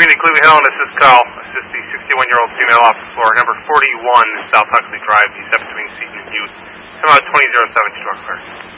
3 to Cleveland Hill, and assist call. Assist the 61-year-old female off the floor. Number 41, South Huxley Drive, East between Seton and Hughes. Come out 2007 to Drug Clear.